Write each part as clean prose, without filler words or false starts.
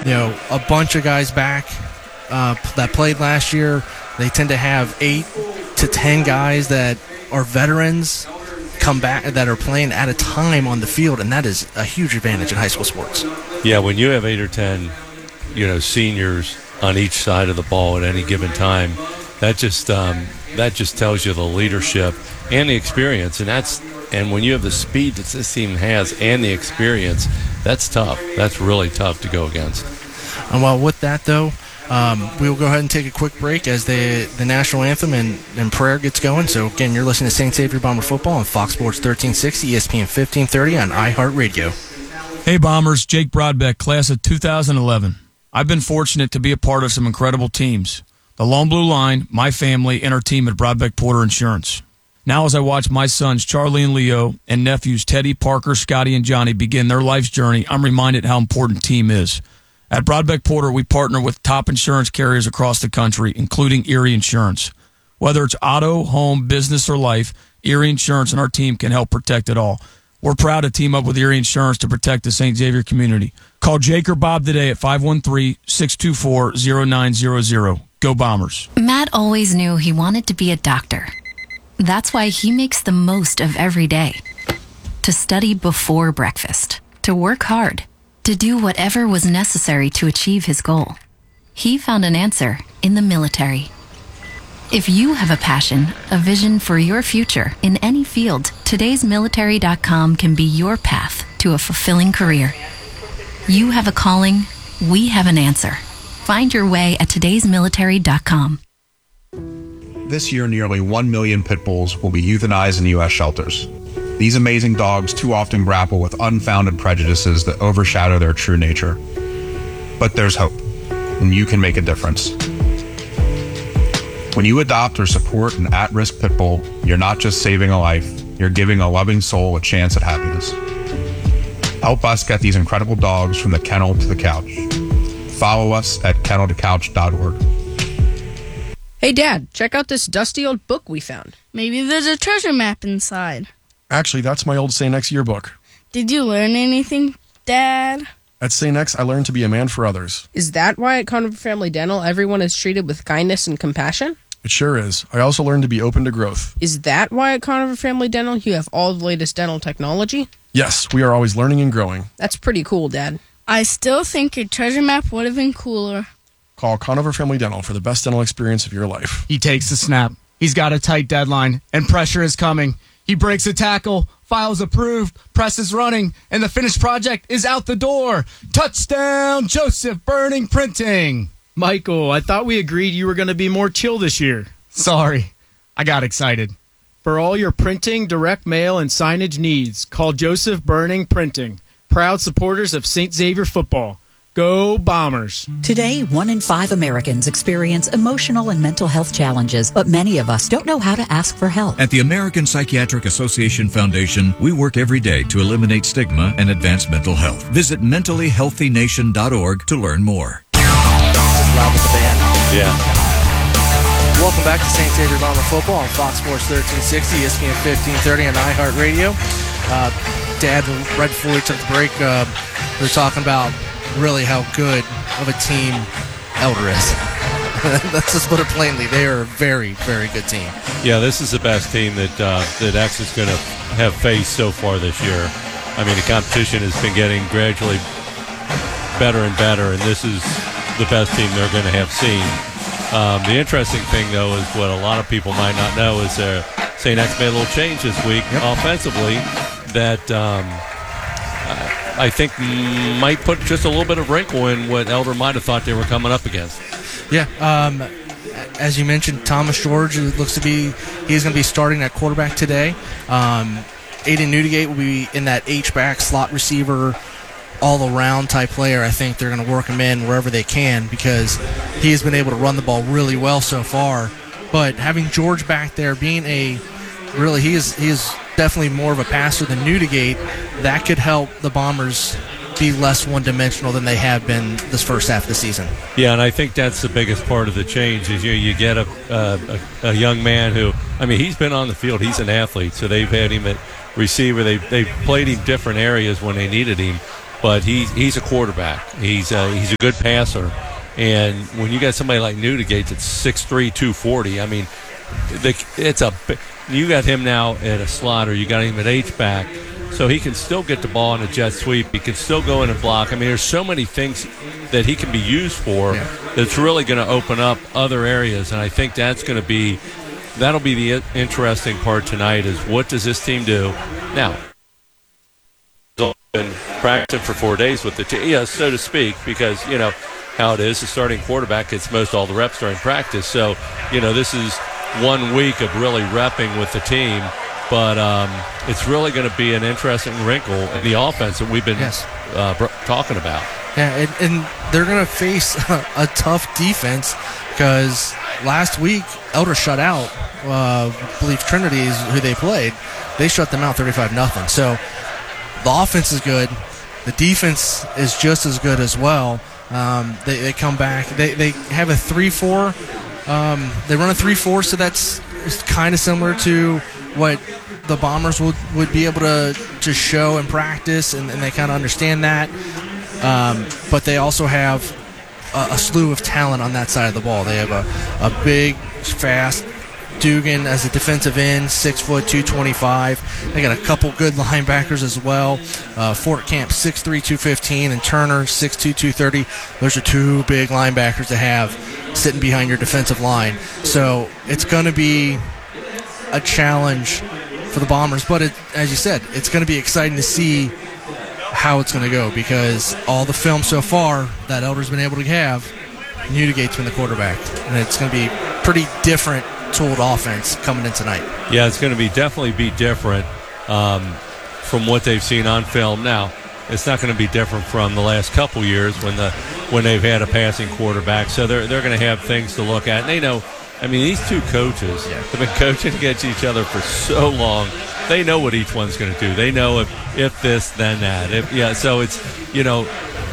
a bunch of guys back that played last year. They tend to have 8 to 10 guys that are veterans come back that are playing at a time on the field, and that is a huge advantage in high school sports. Yeah, when you have 8 or 10, seniors on each side of the ball at any given time, that just tells you the leadership and the experience, and when you have the speed that this team has and the experience, that's tough. That's really tough to go against. And while with that, though, we will go ahead and take a quick break as the national anthem and prayer gets going. So, again, you're listening to St. Xavier Bomber Football on Fox Sports 1360, ESPN 1530 on iHeartRadio. Hey, Bombers, Jake Broadbeck, class of 2011. I've been fortunate to be a part of some incredible teams. The Lone Blue Line, my family, and our team at Broadbeck Porter Insurance. Now as I watch my sons, Charlie and Leo, and nephews, Teddy, Parker, Scotty, and Johnny, begin their life's journey, I'm reminded how important team is. At Broadbeck Porter, we partner with top insurance carriers across the country, including Erie Insurance. Whether it's auto, home, business, or life, Erie Insurance and our team can help protect it all. We're proud to team up with Erie Insurance to protect the St. Xavier community. Call Jake or Bob today at 513-624-0900. Go Bombers. Matt always knew he wanted to be a doctor. That's why he makes the most of every day. To study before breakfast, to work hard, to do whatever was necessary to achieve his goal. He found an answer in the military. If you have a passion, a vision for your future in any field, todaysmilitary.com can be your path to a fulfilling career. You have a calling, we have an answer. Find your way at todaysmilitary.com. This year, nearly 1 million pit bulls will be euthanized in U.S. shelters. These amazing dogs too often grapple with unfounded prejudices that overshadow their true nature. But there's hope, and you can make a difference. When you adopt or support an at-risk pit bull, you're not just saving a life, you're giving a loving soul a chance at happiness. Help us get these incredible dogs from the kennel to the couch. Follow us at kenneltocouch.org. Hey, Dad, check out this dusty old book we found. Maybe there's a treasure map inside. Actually, that's my old St. X yearbook. Did you learn anything, Dad? At St. X, I learned to be a man for others. Is that why at Conover Family Dental everyone is treated with kindness and compassion? It sure is. I also learned to be open to growth. Is that why at Conover Family Dental you have all the latest dental technology? Yes, we are always learning and growing. That's pretty cool, Dad. I still think a treasure map would have been cooler. Call Conover Family Dental for the best dental experience of your life. He takes the snap. He's got a tight deadline, and pressure is coming. He breaks a tackle, files approved, press is running, and the finished project is out the door. Touchdown, Joseph Burning Printing. Michael, I thought we agreed you were going to be more chill this year. Sorry, I got excited. For all your printing, direct mail, and signage needs, call Joseph Burning Printing. Proud supporters of St. Xavier football. Go Bombers. Today, 1 in 5 Americans experience emotional and mental health challenges, but many of us don't know how to ask for help. At the American Psychiatric Association Foundation, we work every day to eliminate stigma and advance mental health. Visit mentallyhealthynation.org to learn more. Loud with the band. Yeah. Welcome back to St. Xavier Bomber Football on Fox Sports 1360, ESPN 1530 on iHeartRadio. Dad, right before we took the break, we were talking about really how good of a team Elder is. Let's just put it plainly. They are a very, very good team. Yeah, this is the best team that X is going to have faced so far this year. I mean, the competition has been getting gradually better and better, and this is the best team they're going to have seen. The interesting thing, though, is what a lot of people might not know is St. X made a little change this week offensively that I think might put just a little bit of wrinkle in what Elder might have thought they were coming up against. Yeah, as you mentioned, Thomas George looks to be he's going to be starting at quarterback today. Aiden Newdigate will be in that H-back slot receiver, all-around type player. I think they're going to work him in wherever they can because he has been able to run the ball really well so far. But having George back there, being he is definitely more of a passer than Newdigate, that could help the Bombers be less one-dimensional than they have been this first half of the season. Yeah, and I think that's the biggest part of the change is you get a young man who, I mean, he's been on the field. He's an athlete, so they've had him at receiver. They've played him different areas when they needed him. but he's a quarterback. He's a good passer. And when you got somebody like Newdigate that's 6'3", 240, I mean, you got him now at a slot, or you got him at H-back, so he can still get the ball in a jet sweep. He can still go in and block. I mean, there's so many things that he can be used for that's really going to open up other areas, and I think that'll be the interesting part tonight is what does this team do? Now, been practicing for 4 days with the team, so to speak, because, you know, how it is, the starting quarterback gets most all the reps during practice. So, you know, this is 1 week of really repping with the team, but it's really going to be an interesting wrinkle in the offense that we've been talking about. Yeah, and they're going to face a tough defense because last week Elder shut out, I believe Trinity is who they played. They shut them out 35-0. So the offense is good. The defense is just as good as well. They come back. They have a 3-4. They run a 3-4, so that's kind of similar to what the Bombers would be able to show in practice, and they kind of understand that. But they also have a slew of talent on that side of the ball. They have a big, fast Dugan as a defensive end, 6 foot, 225. They got a couple good linebackers as well. Fort Camp, 6'3", 215, and Turner, 6'2", 230. Those are two big linebackers to have sitting behind your defensive line. So it's going to be a challenge for the Bombers. But as you said, it's going to be exciting to see how it's going to go because all the film so far that Elder's been able to have, Newdigate's been the quarterback. And it's going to be pretty different tooled offense coming in tonight. Yeah, it's going to definitely be different from what they've seen on film. Now, it's not going to be different from the last couple years when they've had a passing quarterback. So they're going to have things to look at. And they know, I mean, these two coaches have been coaching against each other for so long. They know what each one's going to do. They know if this, then that. So it's, you know,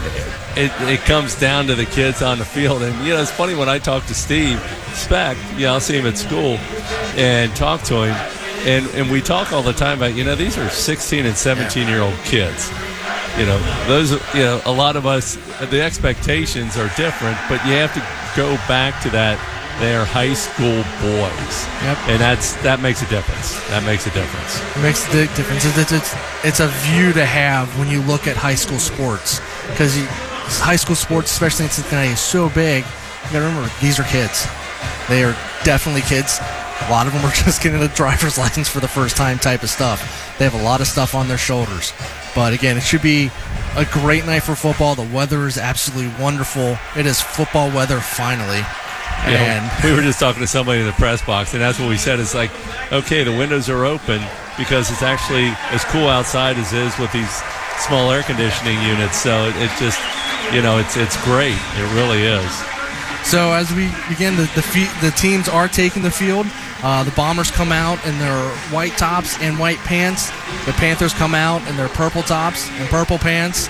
it comes down to the kids on the field. And, you know, it's funny when I talk to Steve Speck, I'll see him at school and talk to him. And we talk all the time about, you know, these are 16 and 17-year-old kids. You know, those, you know, a lot of us, the expectations are different, but you have to go back to that. They're high school boys. Yep. And that makes a difference. That makes a difference. It makes a big difference. It's a view to have when you look at high school sports. Because high school sports, especially in Cincinnati, is so big. You got to remember, these are kids. They are definitely kids. A lot of them are just getting a driver's license for the first time type of stuff. They have a lot of stuff on their shoulders. But again, it should be a great night for football. The weather is absolutely wonderful. It is football weather finally. And we were just talking to somebody in the press box, and that's what we said. It's like, okay, the windows are open because it's actually as cool outside as it is with these small air conditioning units. So it just, you know, it's great. It really is. So as we begin, the teams are taking the field. The Bombers come out in their white tops and white pants. The Panthers come out in their purple tops and purple pants.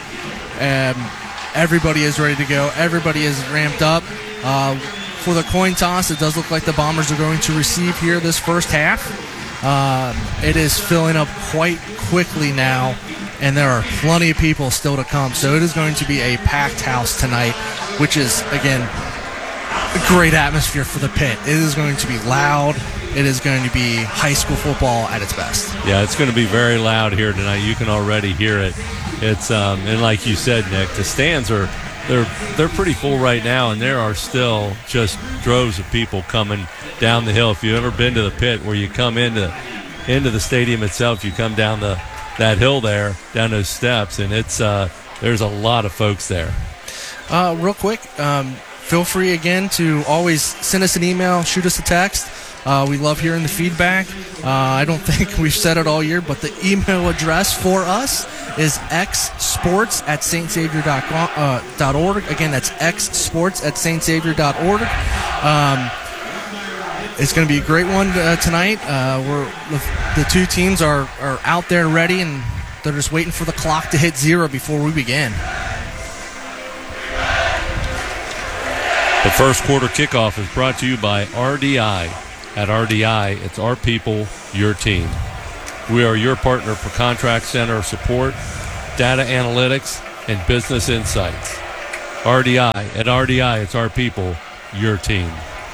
Everybody is ready to go. Everybody is ramped up. For the coin toss, it does look like the Bombers are going to receive here this first half. It is filling up quite quickly now, and there are plenty of people still to come. So it is going to be a packed house tonight, which is, again, a great atmosphere for the pit. It is going to be loud. It is going to be high school football at its best. Yeah, it's going to be very loud here tonight. You can already hear it. It's and like you said, Nick, the stands are they're pretty full right now, and there are still just droves of people coming down the hill. If you've ever been to the pit where you come into the stadium itself, you come down that hill there, down those steps, and it's there's a lot of folks there. Real quick, feel free again to always send us an email, shoot us a text. We love hearing the feedback. I don't think we've said it all year, but the email address for us is xsports@stsavior.org. Again, that's xsports@stsavior.org. It's going to be a great one tonight. The two teams are out there ready, and they're just waiting for the clock to hit 0 before we begin. The first quarter kickoff is brought to you by RDI. At RDI, it's our people, your team. We are your partner for contract center support, data analytics, and business insights. RDI. At RDI, it's our people, your team.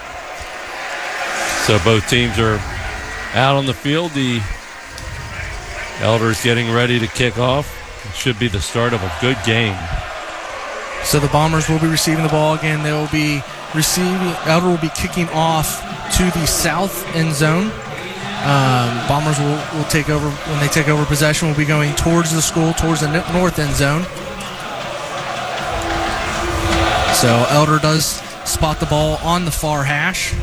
So both teams are out on the field. The Elders getting ready to kick off. It should be the start of a good game. So the Bombers will be receiving the ball again. They will be Elder will be kicking off to the south end zone. Bombers will take over. When they take over possession, will be going towards the school, towards the north end zone. So Elder does spot the ball on the far hash,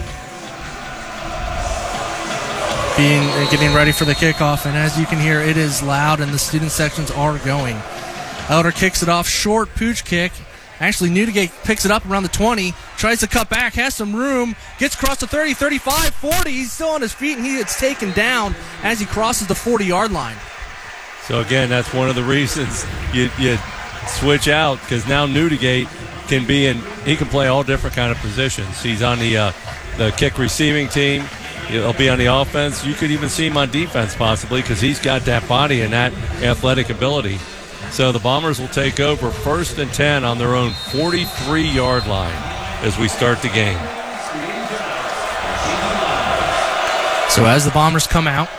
getting ready for the kickoff. And as you can hear, it is loud, and the student sections are going. Elder kicks it off, short pooch kick. Actually, Newdigate picks it up around the 20, tries to cut back, has some room, gets across the 30, 35, 40. He's still on his feet, and he gets taken down as he crosses the 40-yard line. So, again, that's one of the reasons you switch out, because now Newdigate can be in, he can play all different kind of positions. He's on the kick receiving team. He'll be on the offense. You could even see him on defense possibly, because he's got that body and that athletic ability. So the Bombers will take over 1st and 10 on their own 43-yard line as we start the game. So as the Bombers come out,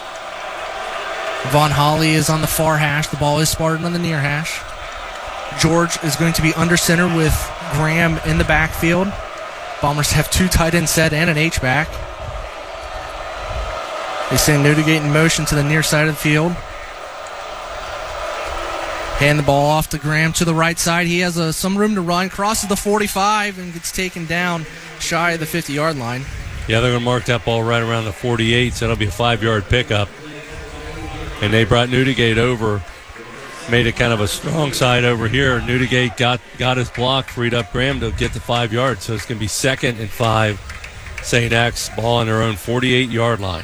Von Holly is on the far hash. The ball is spotted on the near hash. George is going to be under center with Graham in the backfield. Bombers have 2 tight ends set and an H-back. They send Newdigate in motion to the near side of the field. Hand the ball off to Graham to the right side. He has some room to run, crosses the 45, and gets taken down shy of the 50-yard line. Yeah, they're going to mark that ball right around the 48, so that'll be a 5-yard pickup. And they brought Newdigate over, made it kind of a strong side over here. Newdigate got his block, freed up Graham to get the 5 yards, so it's going to be 2nd and 5. St. X, ball on their own 48-yard line.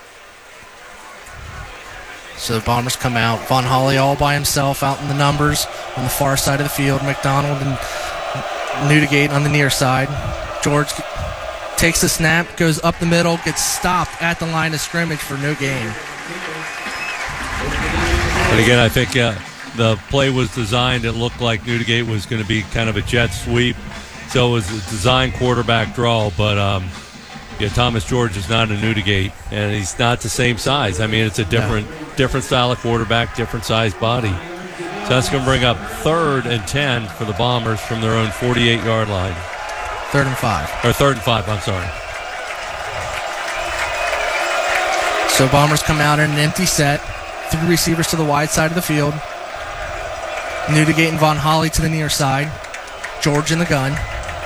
So the Bombers come out. Von Holly all by himself out in the numbers on the far side of the field. McDonald and Newdigate on the near side. George takes the snap, goes up the middle, gets stopped at the line of scrimmage for no gain. And again, I think the play was designed. It looked like Newdigate was going to be kind of a jet sweep. So it was a design quarterback draw, but Thomas George is not a Newdigate, and he's not the same size. I mean, it's a different style of quarterback, different size body. So that's going to bring up 3rd and 10 for the Bombers from their own 48-yard line. 3rd and 5. Or 3rd and 5, I'm sorry. So Bombers come out in an empty set. 3 receivers to the wide side of the field. Newdigate and Von Holly to the near side. George in the gun.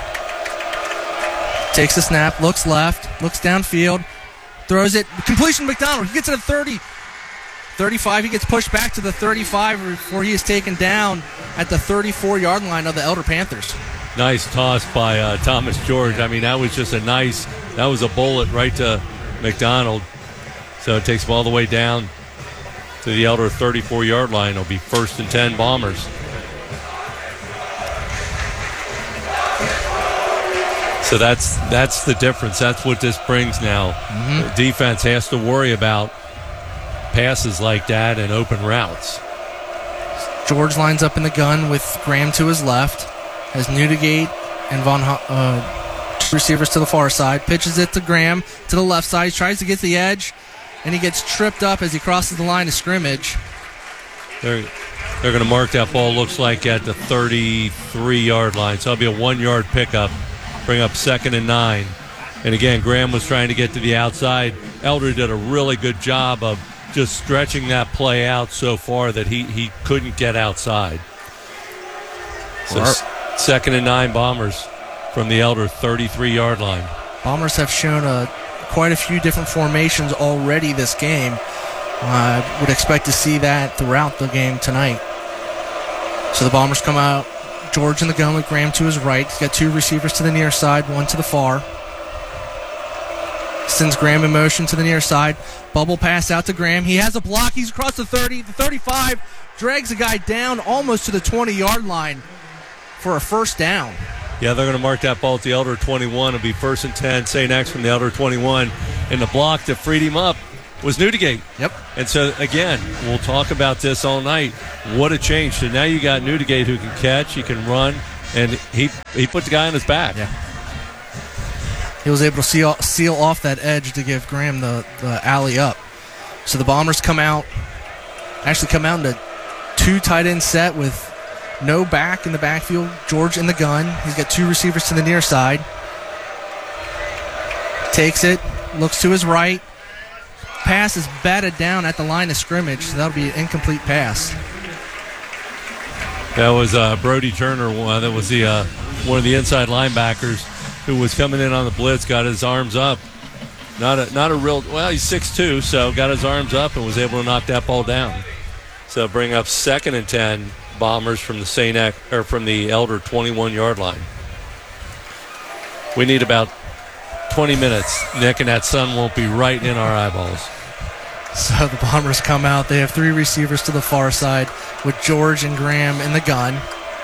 Takes the snap, looks left, looks downfield, throws it. Completion to McDonald. He gets it at 30. 35. He gets pushed back to the 35 before he is taken down at the 34-yard line of the Elder Panthers. Nice toss by Thomas George. I mean, that was just that was a bullet right to McDonald. So it takes him all the way down to the Elder 34-yard line. It'll be 1st and 10 Bombers. So that's the difference. That's what this brings now. The defense has to worry about passes like that and open routes. George lines up in the gun with Graham to his left, has Newdigate and 2 receivers to the far side, pitches it to Graham to the left side, tries to get the edge, and he gets tripped up as he crosses the line of scrimmage. They're going to mark that ball, looks like, at the 33-yard line. So it'll be a 1-yard pickup. Bring up 2nd and 9. And again, Graham was trying to get to the outside. Elder did a really good job of just stretching that play out so far that he couldn't get outside. So 2nd and 9 Bombers from the Elder 33-yard line. Bombers have shown quite a few different formations already this game. I would expect to see that throughout the game tonight. So the Bombers come out. George in the gun with Graham to his right. He's got 2 receivers to the near side, 1 to the far. Sends Graham in motion to the near side. Bubble pass out to Graham. He has a block. He's across the 30, the 35. Drags a guy down almost to the 20-yard line for a 1st down. Yeah, they're going to mark that ball at the Elder 21. It'll be 1st and 10. St. X from the Elder 21. And the block that freed him up was Newdigate. Yep. And so, again, we'll talk about this all night. What a change. So now you got Newdigate who can catch, he can run, and he put the guy on his back. Yeah. He was able to seal off that edge to give Graham the alley up. So the Bombers come out into 2 tight end set with no back in the backfield. George in the gun. He's got 2 receivers to the near side. Takes it, looks to his right. Pass is batted down at the line of scrimmage, so that'll be an incomplete pass. That was Brody Turner. That was the one of the inside linebackers who was coming in on the blitz. Got his arms up. Not a real. Well, he's 6'2", so got his arms up and was able to knock that ball down. So bring up 2nd and 10. Bombers from the Elder 21-yard line. We need about 20 minutes, Nick, and that sun won't be right in our eyeballs. So the Bombers come out. They have 3 receivers to the far side with George and Graham in the gun.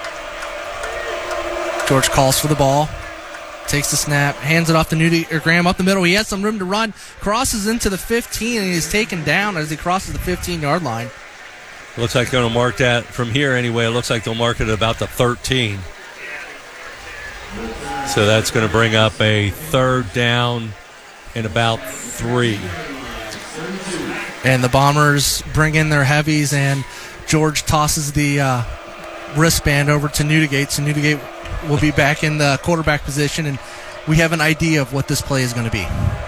George calls for the ball, takes the snap, hands it off to Graham up the middle. He has some room to run, crosses into the 15, and he's taken down as he crosses the 15-yard line. Looks like they're going to mark that from here anyway. It looks like they'll mark it at about the 13. So that's going to bring up a 3rd down and about 3. And the Bombers bring in their heavies, and George tosses the wristband over to Newdigate. So Newdigate will be back in the quarterback position, and we have an idea of what this play is going to be.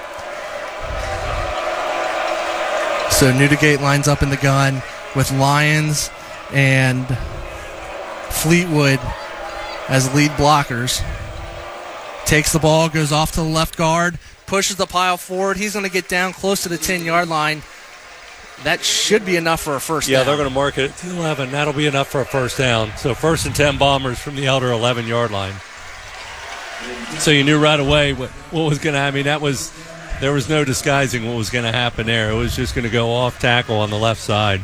So Newdigate lines up in the gun with Lyons and Fleetwood as lead blockers. Takes the ball, goes off to the left guard, pushes the pile forward. He's going to get down close to the 10-yard line. That should be enough for a first down. Yeah, they're going to mark it at 11. That'll be enough for a first down. So 1st and 10 Bombers from the Elder 11-yard line. So you knew right away what was going to happen. I mean, there was no disguising what was going to happen there. It was just going to go off tackle on the left side.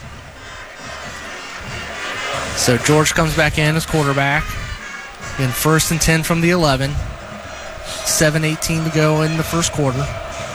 So George comes back in as quarterback. In 1st and 10 from the 11. 7:18 to go in the first quarter.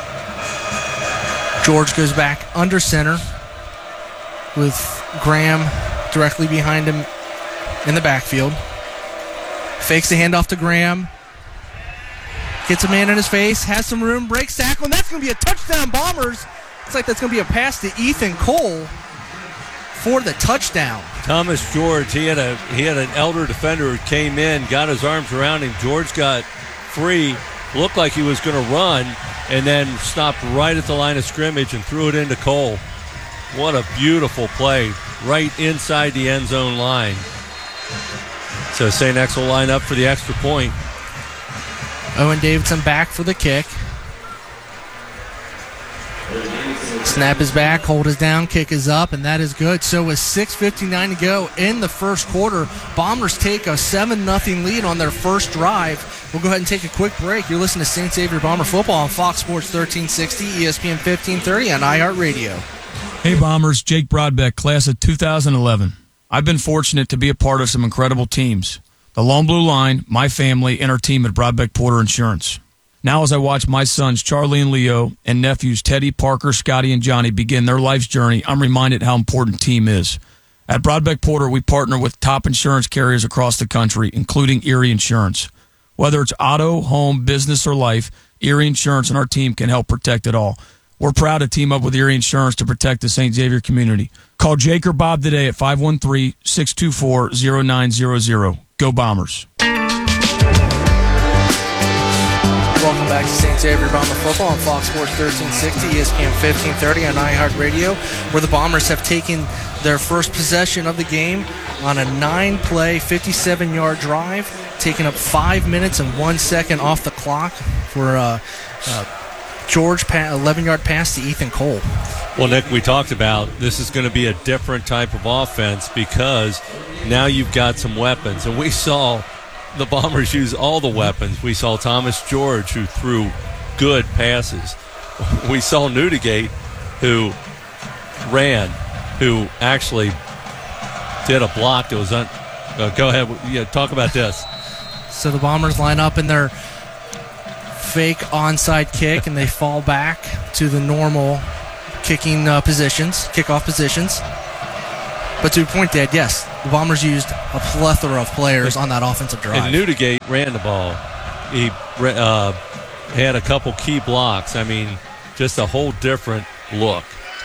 George goes back under center with Graham directly behind him in the backfield. Fakes the handoff to Graham. Gets a man in his face, has some room, breaks tackle, and that's going to be a touchdown, Bombers. Looks like that's going to be a pass to Ethan Cole for the touchdown. Thomas George, he had an Elder defender who came in, got his arms around him. George got free, looked like he was going to run, and then stopped right at the line of scrimmage and threw it into Cole. What a beautiful play, right inside the end zone line. So St. X will line up for the extra point. Owen Davidson back for the kick. Snap is back, hold is down, kick is up, and that is good. So with 6:59 to go in the first quarter, Bombers take a 7-0 lead on their first drive. We'll go ahead and take a quick break. You're listening to St. Xavier Bomber Football on Fox Sports 1360, ESPN 1530, and iHeartRadio. Hey Bombers, Jake Broadbeck, class of 2011. I've been fortunate to be a part of some incredible teams. The Lone Blue Line, my family, and our team at Broadbeck Porter Insurance. Now as I watch my sons Charlie and Leo and nephews Teddy, Parker, Scotty, and Johnny begin their life's journey, I'm reminded how important team is. At Broadbeck Porter, we partner with top insurance carriers across the country, including Erie Insurance. Whether it's auto, home, business, or life, Erie Insurance and our team can help protect it all. We're proud to team up with Erie Insurance to protect the St. Xavier community. Call Jake or Bob today at 513-624-0900. Go Bombers. Welcome back to St. Xavier Bomber Football on Fox Sports 1360, ESPN 1530, on iHeartRadio, where the Bombers have taken their first possession of the game on a 9-play, 57-yard drive, taking up 5 minutes and 1 second off the clock for George 11-yard pass to Ethan Cole. Well, Nick, we talked about this is going to be a different type of offense because now you've got some weapons, and we saw the Bombers use all the weapons. We saw Thomas George, who threw good passes. We saw Newdigate, who ran, who actually did a block that was go ahead. Yeah, talk about this. So the Bombers line up in their fake onside kick, and they fall back to the normal kickoff positions. But to your point, Dad, yes, the Bombers used a plethora of players on that offensive drive. And Newdigate ran the ball. He had a couple key blocks. I mean, just a whole different look.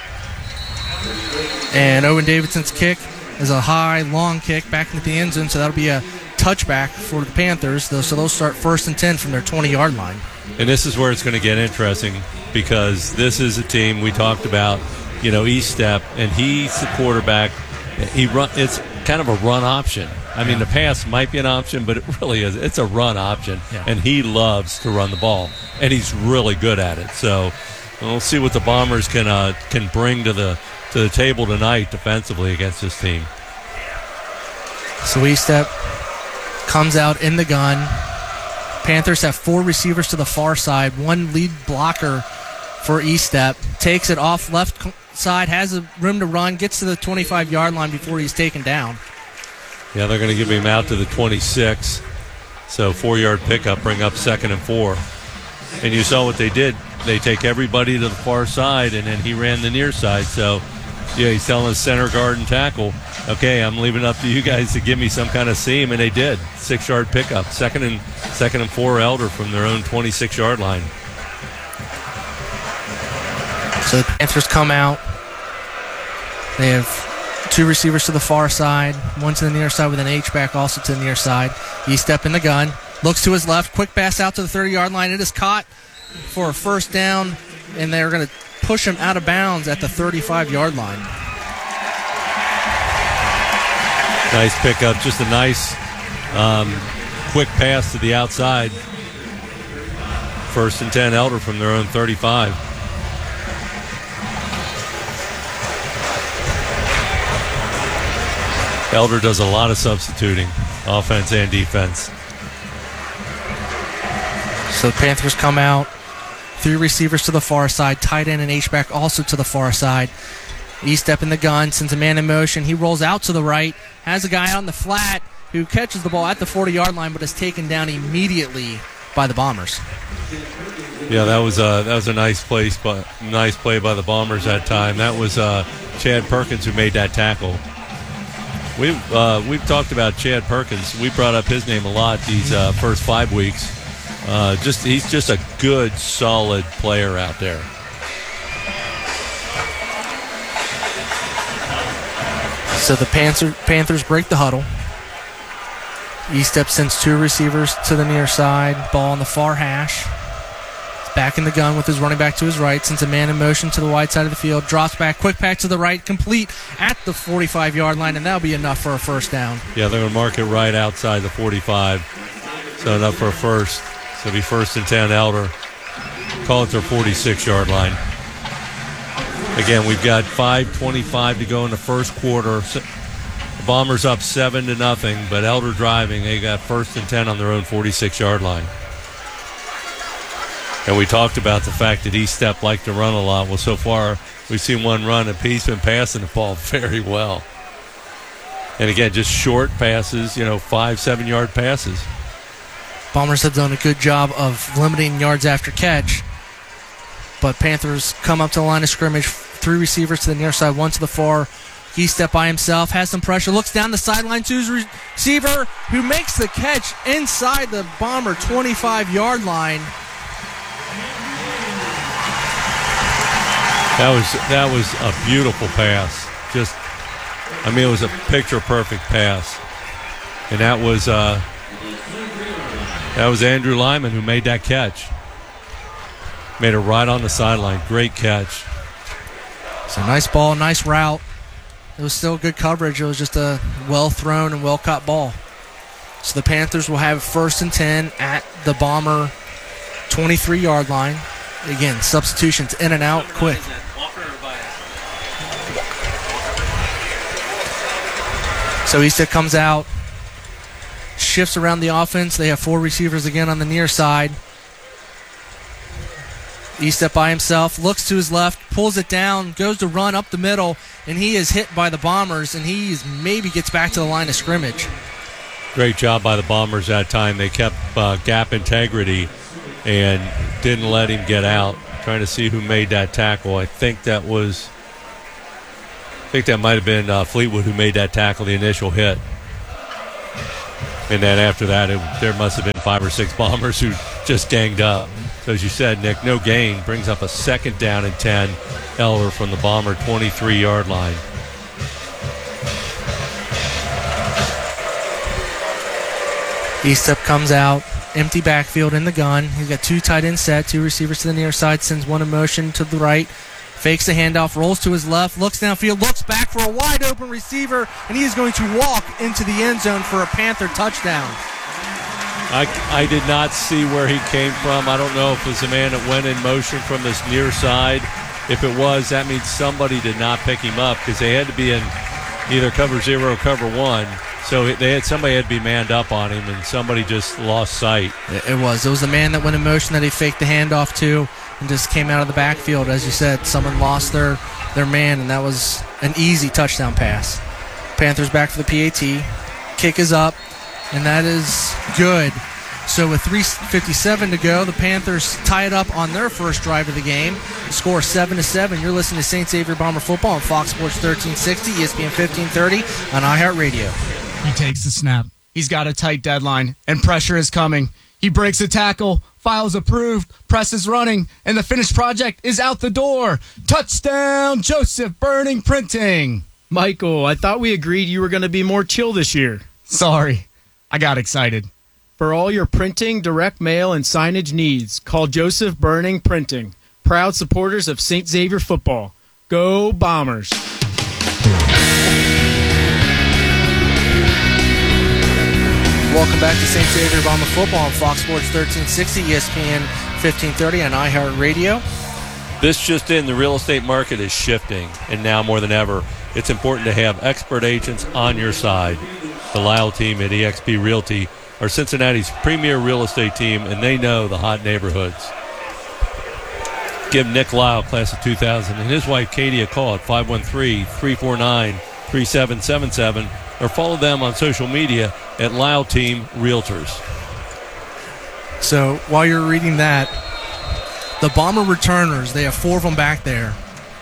And Owen Davidson's kick is a high, long kick back into the end zone, so that'll be a touchback for the Panthers. So they'll start 1st and 10 from their 20-yard line. And this is where it's going to get interesting because this is a team we talked about, East Step, and he's the quarterback. It's kind of a run option. I mean, the pass might be an option, but it really is. It's a run option, and he loves to run the ball, and he's really good at it. So we'll see what the Bombers can bring to the table tonight defensively against this team. So East Step comes out in the gun. Panthers have 4 receivers to the far side, 1 lead blocker for East Step. Takes it off left side, has a room to run, gets to the 25-yard line before he's taken down. Yeah, they're going to give him out to the 26. So 4-yard pickup, bring up 2nd and 4. And you saw what they did. They take everybody to the far side, and then he ran the near side. So, yeah, he's telling his center guard and tackle, okay, I'm leaving it up to you guys to give me some kind of seam, and they did. 6-yard pickup, 2nd and 4 Elder from their own 26-yard line. So the Panthers come out. They have 2 receivers to the far side, 1 to the near side with an H-back also to the near side. East Step in the gun, looks to his left, quick pass out to the 30-yard line. It is caught for a 1st down, and they're going to push him out of bounds at the 35-yard line. Nice pickup, just a nice quick pass to the outside. 1st and 10 Elder from their own 35. Elder does a lot of substituting, offense and defense. So the Panthers come out, 3 receivers to the far side, tight end and H-back also to the far side. East Step in the gun, sends a man in motion. He rolls out to the right, has a guy on the flat who catches the ball at the 40-yard line but is taken down immediately by the Bombers. Yeah, that was a nice play by the Bombers that time. That was Chad Perkins who made that tackle. We've talked about Chad Perkins. We brought up his name a lot these first 5 weeks. He's just a good, solid player out there. So the Panthers break the huddle. East Step sends 2 receivers to the near side. Ball on the far hash. Back in the gun with his running back to his right. Sends a man in motion to the wide side of the field. Drops back. Quick pass to the right. Complete at the 45-yard line, and that'll be enough for a 1st down. Yeah, they're going to mark it right outside the 45. So enough for a 1st. So it'll be 1st and 10 Elder. Call it their 46-yard line. Again, we've got 5:25 to go in the first quarter. The Bombers up 7-0, but Elder driving. They got 1st and 10 on their own 46-yard line. And we talked about the fact that East Step liked to run a lot. Well, so far, we've seen 1 run, and he's been passing the ball very well. And again, just short passes, 5-7-yard passes. Bombers have done a good job of limiting yards after catch. But Panthers come up to the line of scrimmage, 3 receivers to the near side, 1 to the far. East Step by himself, has some pressure, looks down the sideline to his receiver, who makes the catch inside the Bomber 25-yard line. That was a beautiful pass. It was a picture-perfect pass. And that was Andrew Lyman who made that catch. Made it right on the sideline. Great catch. So nice ball, nice route. It was still good coverage. It was just a well-thrown and well-caught ball. So the Panthers will have 1st and 10 at the Bomber 23-yard line. Again, substitutions in and out quick. So East comes out, shifts around the offense. They have 4 receivers again on the near side. East Step by himself, looks to his left, pulls it down, goes to run up the middle, and he is hit by the Bombers, and he maybe gets back to the line of scrimmage. Great job by the Bombers that time. They kept gap integrity and didn't let him get out trying to see who made that tackle. I think that might have been Fleetwood who made that tackle, the initial hit. And then after that, there must have been 5 or 6 Bombers who just ganged up. So as you said, Nick, no gain. Brings up a 2nd down and 10. Elder from the Bomber 23-yard line. Eastep comes out, empty backfield in the gun. He's got 2 tight ends set, 2 receivers to the near side, sends one in motion to the right, fakes the handoff, rolls to his left, looks downfield, looks back for a wide open receiver, and he is going to walk into the end zone for a Panther touchdown. I did not see where he came from. I don't know if it was a man that went in motion from this near side. If it was, that means somebody did not pick him up because they had to be in either cover 0 or cover 1. So somebody had to be manned up on him, and somebody just lost sight. It was the man that went in motion that he faked the handoff to and just came out of the backfield. As you said, someone lost their man, and that was an easy touchdown pass. Panthers back for the PAT. Kick is up, and that is good. So with 3:57 to go, the Panthers tie it up on their first drive of the game. Score 7-7. You're listening to St. Xavier Bomber football on Fox Sports 1360, ESPN 1530 on iHeartRadio. He takes the snap. He's got a tight deadline, and pressure is coming. He breaks a tackle, files approved, press is running, and the finished project is out the door. Touchdown, Joseph Burning Printing. Michael, I thought we agreed you were going to be more chill this year. Sorry, I got excited. For all your printing, direct mail, and signage needs, call Joseph Burning Printing. Proud supporters of St. Xavier football. Go Bombers! Welcome back to St. Xavier Bomber football on Fox Sports 1360, ESPN 1530 on iHeartRadio. This just in, the real estate market is shifting, and now more than ever, it's important to have expert agents on your side. The Lyle team at eXp Realty are Cincinnati's premier real estate team, and they know the hot neighborhoods. Give Nick Lyle, class of 2000, and his wife Katie a call at 513-349-3777, or follow them on social media at Lyle Team Realtors. So while you're reading that, the Bomber returners, they have 4 of them back there.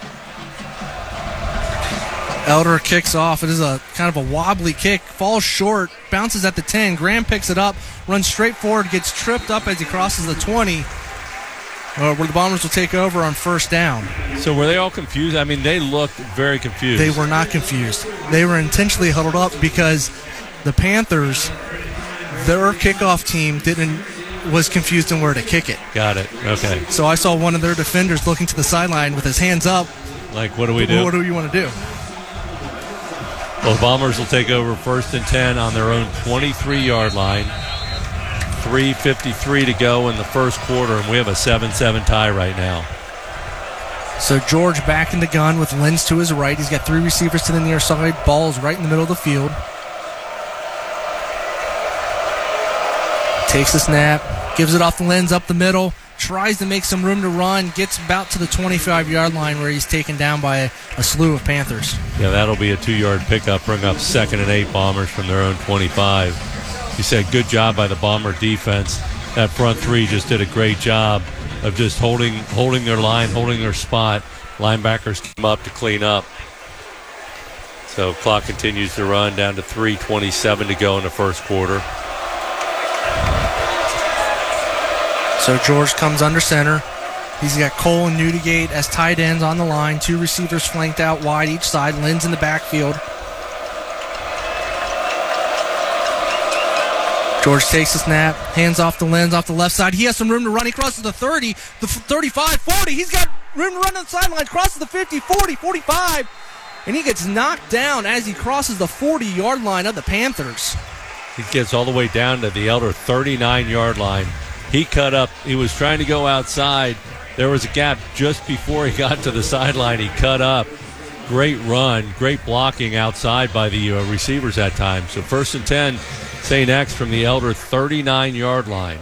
Elder kicks off. It is a kind of a wobbly kick. Falls short. Bounces at the 10. Graham picks it up. Runs straight forward. Gets tripped up as he crosses the 20. Where the Bombers will take over on first down. So were they all confused? I mean, they looked very confused. They were not confused. They were intentionally huddled up because the Panthers, their kickoff team was confused on where to kick it. Got it. Okay. So I saw one of their defenders looking to the sideline with his hands up. Like, what do we do? What do you want to do? Well, the Bombers will take over 1st and 10 on their own 23-yard line. 3:53 to go in the first quarter, and we have a 7-7 tie right now. So George back in the gun with Lenz to his right. He's got 3 receivers to the near side. Ball's right in the middle of the field. Takes the snap, gives it off to Lenz up the middle, tries to make some room to run, gets about to the 25-yard line where he's taken down by a slew of Panthers. Yeah, that'll be a 2-yard pickup, bring up 2nd and 8 Bombers from their own 25. You said good job by the Bomber defense. That front 3 just did a great job of just holding their line, holding their spot. Linebackers came up to clean up. So clock continues to run down to 3:27 to go in the first quarter. So George comes under center. He's got Cole and Newdigate as tight ends on the line. 2 receivers flanked out wide each side. Lenz in the backfield. George takes the snap, hands off to Lenz off the left side. He has some room to run. He crosses the 30, the 35, 40. He's got room to run on the sideline. Crosses the 50, 40, 45. And he gets knocked down as he crosses the 40-yard line of the Panthers. He gets all the way down to the Elder 39-yard line. He cut up. He was trying to go outside. There was a gap just before he got to the sideline. He cut up. Great run, great blocking outside by the receivers that time. So 1st and 10, St. X from the Elder 39-yard line.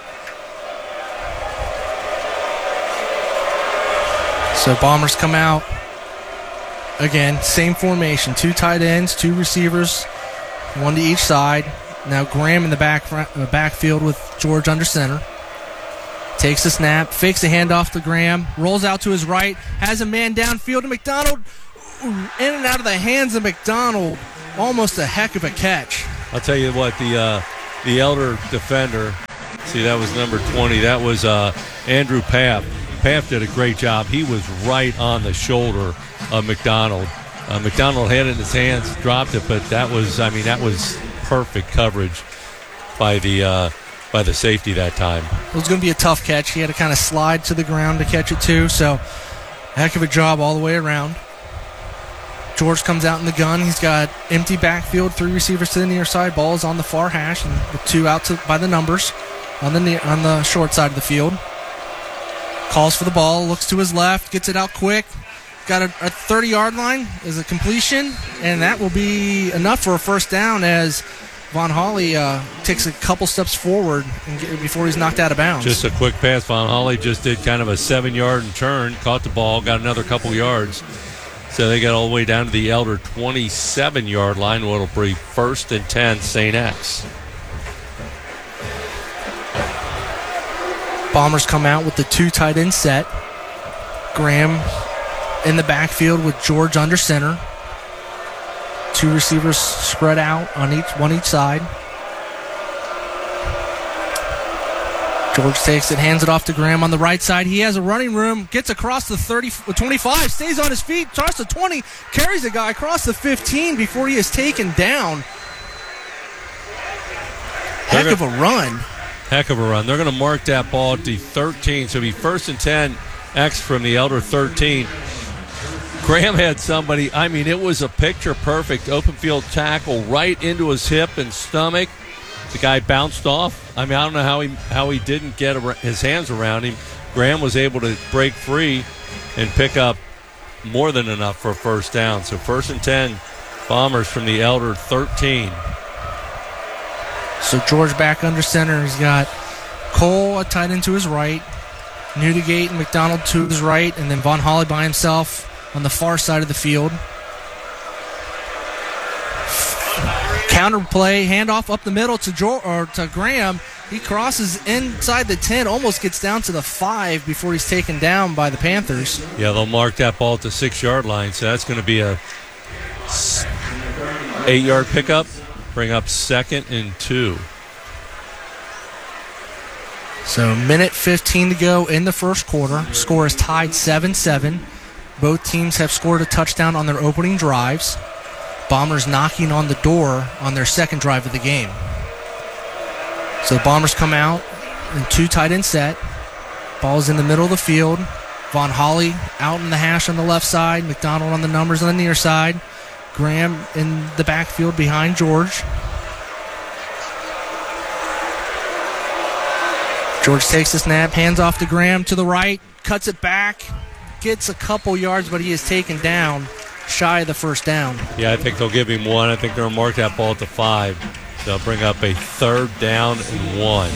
So Bombers come out. Again, same formation. 2 tight ends, 2 receivers, 1 to each side. Now Graham in the backfield with George under center. Takes a snap, fakes a handoff to Graham, rolls out to his right, has a man downfield to McDonald. Ooh, in and out of the hands of McDonald. Almost a heck of a catch. I'll tell you what, the Elder defender, see, that was number 20. That was Andrew Paff. Paff did a great job. He was right on the shoulder of McDonald. McDonald had it in his hands, dropped it, but that was perfect coverage by the safety that time. It was going to be a tough catch. He had to kind of slide to the ground to catch it too, so heck of a job all the way around. George comes out in the gun. He's got empty backfield, 3 receivers to the near side. Ball is on the far hash, and with 2 out by the numbers on the short side of the field. Calls for the ball, looks to his left, gets it out quick. Got a 30-yard line is a completion, and that will be enough for a first down as Von Holly takes a couple steps forward before he's knocked out of bounds. Just a quick pass. Von Holly just did kind of a 7-yard turn, caught the ball, got another couple yards. So they got all the way down to the Elder 27-yard line, where it'll be 1st and 10, St. X. Bombers come out with the 2 tight end set. Graham in the backfield with George under center. 2 receivers spread out on one each side. George takes it, hands it off to Graham on the right side. He has a running room, gets across the 25, stays on his feet, starts the 20, carries a guy across the 15 before he is taken down. Heck of a run. Heck of a run. They're going to mark that ball at the 13, so it'll be 1st and 10, X from the Elder 13. Graham had somebody, I mean, it was a picture-perfect open field tackle right into his hip and stomach. The guy bounced off. I mean, I don't know how he didn't get his hands around him. Graham was able to break free and pick up more than enough for a first down. So 1st and 10, Bombers from the Elder 13. So George back under center. He's got Cole a tight end to his right, Newdigate and McDonald to his right, and then Von Holly by himself on the far side of the field. Counter play, handoff up the middle to Graham. He crosses inside the 10, almost gets down to the 5 before he's taken down by the Panthers. Yeah, they'll mark that ball at the 6-yard line, so that's going to be a 8-yard pickup. Bring up 2nd and 2. So minute 15 to go in the first quarter. Score is tied 7-7. Both teams have scored a touchdown on their opening drives. Bombers knocking on the door on their second drive of the game. So the Bombers come out in 2 tight end set. Ball's in the middle of the field. Von Holly out in the hash on the left side. McDonald on the numbers on the near side. Graham in the backfield behind George. George takes the snap, hands off to Graham to the right, cuts it back, gets a couple yards, but he is taken down shy of the first down. Yeah, I think they'll give him 1. I think they'll mark that ball at the 5. They'll bring up a 3rd down and 1.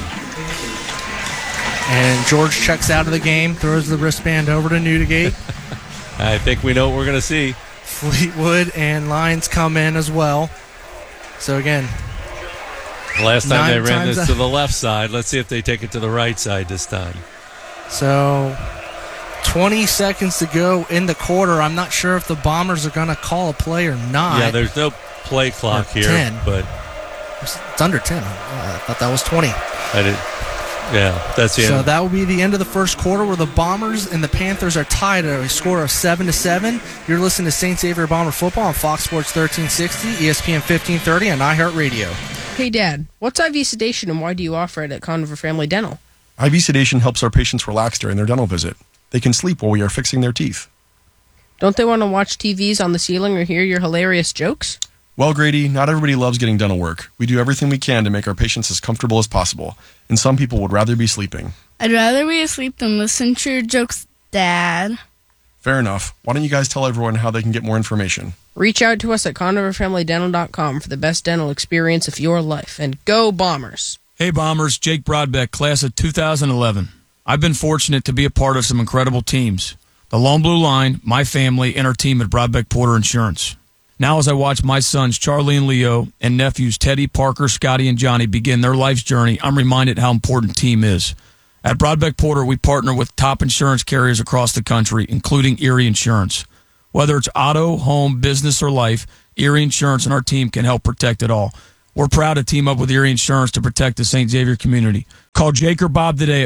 And George checks out of the game, throws the wristband over to Newdigate. I think we know what we're going to see. Fleetwood and Lyons come in as well. So again, last time they ran this to the left side. Let's see if they take it to the right side this time. So 20 seconds to go in the quarter. I'm not sure if the Bombers are going to call a play or not. Yeah, there's no play clock here. 10. But it's under 10. I thought that was 20. Yeah, that's the end. So that will be the end of the first quarter, where the Bombers and the Panthers are tied at a score of 7-7. You're listening to St. Xavier Bomber football on Fox Sports 1360, ESPN 1530, and iHeartRadio. Hey, Dad, what's IV sedation and why do you offer it at Conover Family Dental? IV sedation helps our patients relax during their dental visit. They can sleep while we are fixing their teeth. Don't they want to watch TVs on the ceiling or hear your hilarious jokes? Well, Grady, not everybody loves getting dental work. We do everything we can to make our patients as comfortable as possible, and some people would rather be sleeping. I'd rather be asleep than listen to your jokes, Dad. Fair enough. Why don't you guys tell everyone how they can get more information? Reach out to us at ConoverFamilyDental.com for the best dental experience of your life. And go Bombers! Hey Bombers, Jake Broadbeck, class of 2011. I've been fortunate to be a part of some incredible teams. The Lone Blue Line, my family, and our team at Broadbeck Porter Insurance. Now as I watch my sons Charlie and Leo and nephews Teddy, Parker, Scotty, and Johnny begin their life's journey, I'm reminded how important team is. At Broadbeck Porter, we partner with top insurance carriers across the country, including Erie Insurance. Whether it's auto, home, business, or life, Erie Insurance and our team can help protect it all. We're proud to team up with Erie Insurance to protect the St. Xavier community. Call Jake or Bob today at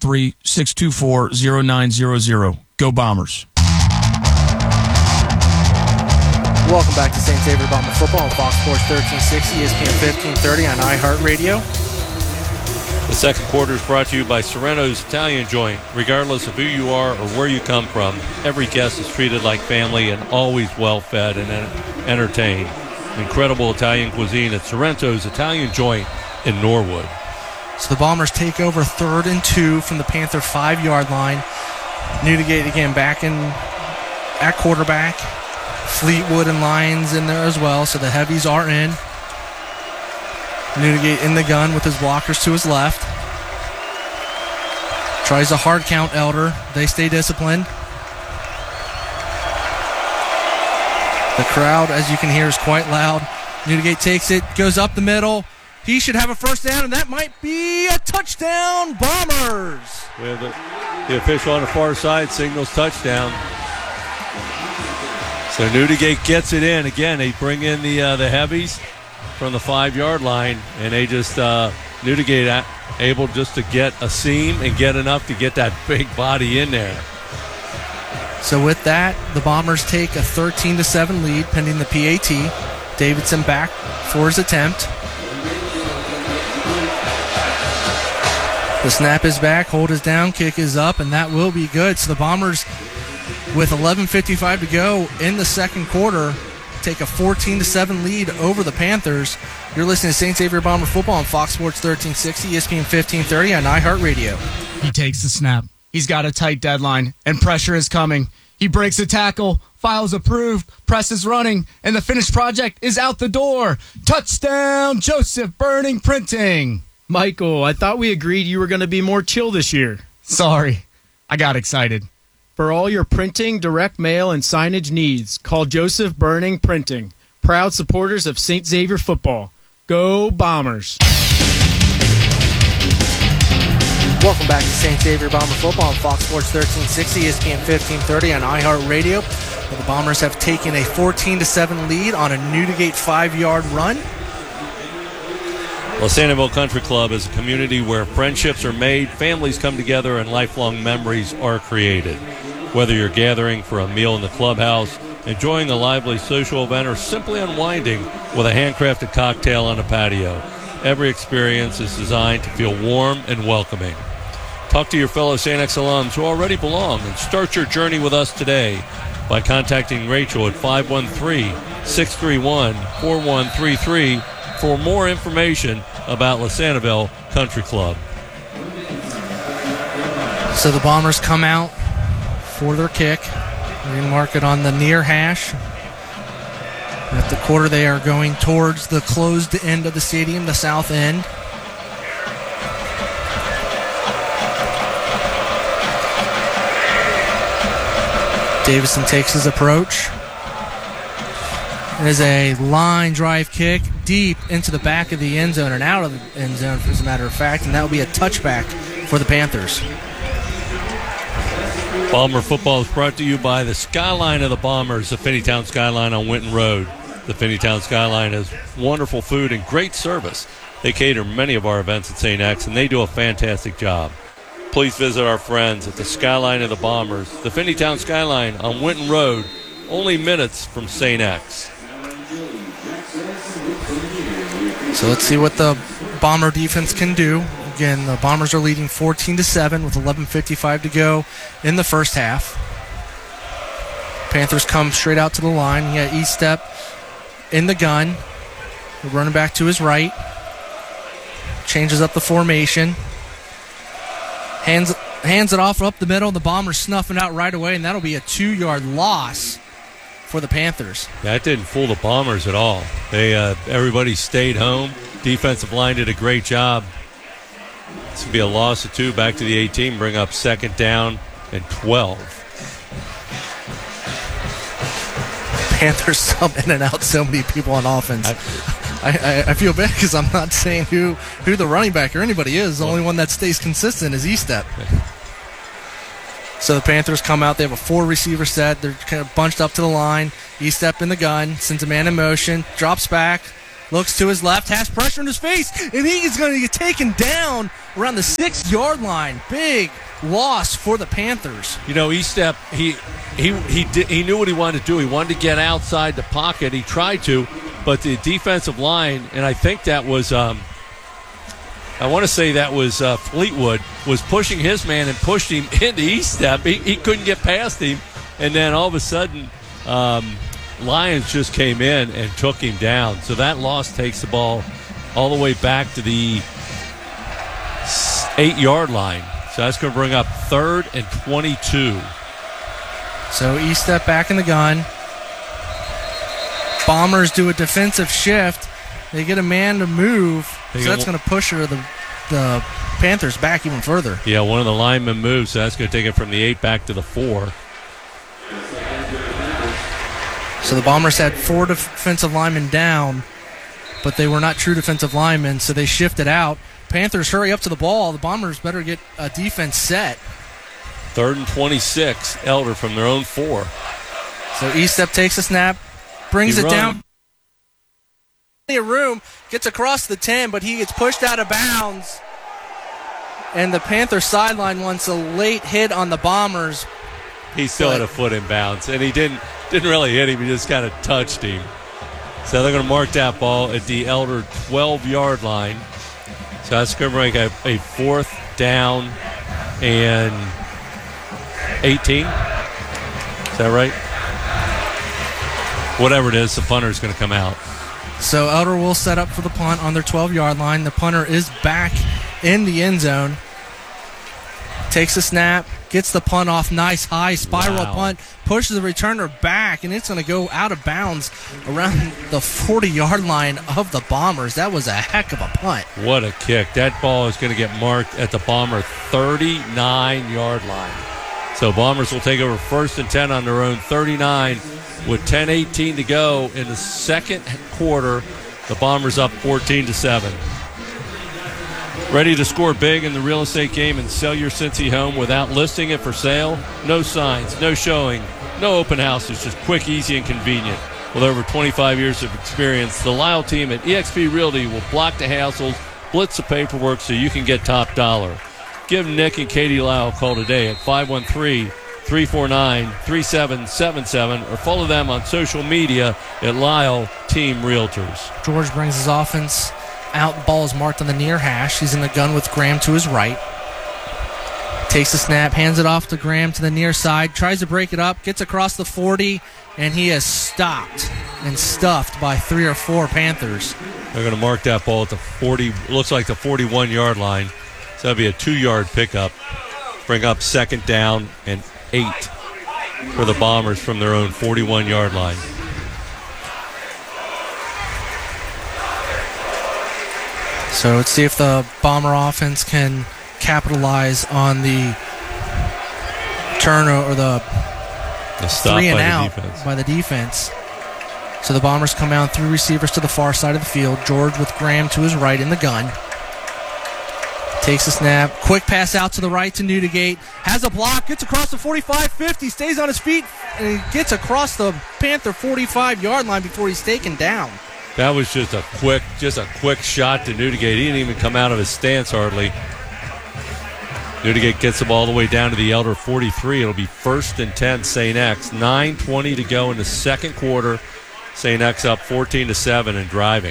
513-624-0900. Go Bombers. Welcome back to St. Xavier Bomber Football on Fox Sports 1360, ESPN 1530 on iHeartRadio. The second quarter is brought to you by Sorrento's Italian Joint. Regardless of who you are or where you come from, every guest is treated like family and always well-fed and entertained. Incredible Italian cuisine at Sorrento's Italian Joint in Norwood. So the Bombers take over 3rd and 2 from the Panther 5-yard line. Newdigate again back in at quarterback. Fleetwood and Lyons in there as well, so the heavies are in. Newdigate in the gun with his blockers to his left. Tries a hard count, Elder. They stay disciplined. The crowd, as you can hear, is quite loud. Newdigate takes it, goes up the middle. He should have a first down, and that might be a touchdown, Bombers. We have the official on the far side signals touchdown. So Newdigate gets it in. Again, they bring in the heavies from the 5-yard line, and they just Newdigate able just to get a seam and get enough to get that big body in there. So with that, the Bombers take a 13-7 lead pending the PAT. Davidson back for his attempt. The snap is back, hold is down, kick is up, and that will be good. So the Bombers, with 11:55 to go in the second quarter, take a 14-7 lead over the Panthers. You're listening to St. Xavier Bomber Football on Fox Sports 1360, ESPN 1530 on iHeartRadio. He takes the snap. He's got a tight deadline, and pressure is coming. He breaks a tackle, files approved, press is running, and the finished project is out the door. Touchdown, Joseph Burning Printing. Michael, I thought we agreed you were going to be more chill this year. Sorry, I got excited. For all your printing, direct mail, and signage needs, call Joseph Burning Printing. Proud supporters of St. Xavier football. Go Bombers. Welcome back to St. Xavier Bomber Football on Fox Sports 1360, ESPN 1530 on iHeartRadio. The Bombers have taken a 14-7 lead on a Newdigate 5-yard run. Sanibel Country Club is a community where friendships are made, families come together, and lifelong memories are created. Whether you're gathering for a meal in the clubhouse, enjoying a lively social event, or simply unwinding with a handcrafted cocktail on a patio, every experience is designed to feel warm and welcoming. Talk to your fellow St. X alums who already belong and start your journey with us today by contacting Rachel at 513-631-4133 for more information about Sanibel Country Club. So the Bombers come out for their kick. They're going to mark it on the near hash. At the quarter, they are going towards the closed end of the stadium, the south end. Davison takes his approach. It is a line drive kick deep into the back of the end zone and out of the end zone, as a matter of fact, and that will be a touchback for the Panthers. Bomber football is brought to you by the Skyline of the Bombers, the Finneytown Skyline on Winton Road. The Finneytown Skyline has wonderful food and great service. They cater many of our events at St. X, and they do a fantastic job. Please visit our friends at the Skyline of the Bombers, the Finneytown Skyline on Winton Road, only minutes from St. X. So let's see what the Bomber defense can do. Again, the Bombers are leading 14-7 with 11:55 to go in the first half. Panthers come straight out to the line. He got E-step in the gun. The running back to his right. Changes up the formation. Hands it off up the middle. The Bombers snuffing out right away, and that'll be a 2-yard loss for the Panthers. That didn't fool the Bombers at all. They everybody stayed home. Defensive line did a great job. This will be a loss of 2 back to the 18, bring up second down and 12. Panthers sub in and out so many people on offense. I feel bad because I'm not saying who the running back or anybody is. The only one that stays consistent is E-Step. So the Panthers come out. They have a 4-receiver set. They're kind of bunched up to the line. E-Step in the gun. Sends a man in motion. Drops back. Looks to his left. Has pressure in his face. And he is going to get taken down around the 6-yard line. Big loss for the Panthers. You know, E-Step, he knew what he wanted to do. He wanted to get outside the pocket. He tried to, but the defensive line, and I think that was Fleetwood, was pushing his man and pushed him into E-Step. He couldn't get past him, and then all of a sudden Lions just came in and took him down. So that loss takes the ball all the way back to the 8-yard line. So that's going to bring up 3rd and 22. So E-Step back in the gun. Bombers do a defensive shift. They get a man to move. So that's going to push the Panthers back even further. Yeah, one of the linemen moves, so that's going to take it from the 8 back to the 4. So the Bombers had 4 defensive linemen down, but they were not true defensive linemen, so they shifted out. Panthers hurry up to the ball. The Bombers better get a defense set. 3rd and 26, Elder from their own 4. So E-Step takes a snap, brings it down. Plenty of room, gets across the 10, but he gets pushed out of bounds. And the Panther sideline wants a late hit on the Bombers. He still had a foot in bounds, and he didn't really hit him. He just kind of touched him. So they're going to mark that ball at the Elder 12-yard line. So that's going to bring a 4th down and 18. Is that right? Whatever it is, the punter is going to come out. So Elder will set up for the punt on their 12-yard line. The punter is back in the end zone. Takes a snap, gets the punt off. Nice high spiral punt. Pushes the returner back, and it's going to go out of bounds around the 40-yard line of the Bombers. That was a heck of a punt. What a kick. That ball is going to get marked at the Bomber 39-yard line. So Bombers will take over 1st and 10 on their own 39 with 10:18 to go in the second quarter. The Bombers up 14-7. Ready to score big in the real estate game and sell your Cincy home without listing it for sale? No signs, no showing, no open houses, just quick, easy, and convenient. With over 25 years of experience, the Lyle team at eXp Realty will block the hassles, blitz the paperwork so you can get top dollar. Give Nick and Katie Lyle a call today at 513-349-3777 or follow them on social media at Lyle Team Realtors. George brings his offense out. Ball is marked on the near hash. He's in the gun with Graham to his right. Takes the snap, hands it off to Graham to the near side, tries to break it up, gets across the 40, and he is stopped and stuffed by 3 or 4 Panthers. They're going to mark that ball at the 40, looks like the 41-yard line. So that'll be a 2-yard pickup. Bring up 2nd down and 8 for the Bombers from their own 41-yard line. So let's see if the Bomber offense can capitalize on the turnover or the stop 3 and by out the defense. by the defense. So the Bombers come out 3 receivers to the far side of the field. George with Graham to his right in the gun. Takes a snap. Quick pass out to the right to Newdigate. Has a block. Gets across the 45-50. Stays on his feet. And he gets across the Panther 45-yard line before he's taken down. That was just a quick shot to Newdigate. He didn't even come out of his stance hardly. Newdigate gets the ball all the way down to the Elder 43. It'll be 1st and 10 St. X. 9:20 to go in the second quarter. St. X up 14-7 and driving.